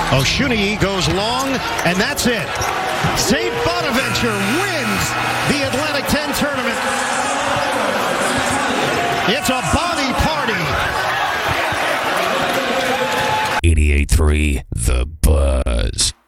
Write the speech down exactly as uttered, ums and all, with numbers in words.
Oshuni goes long, and that's it. Saint Bonaventure wins the Atlantic ten tournament. It's a body party. eighty-eight point three The Buzz.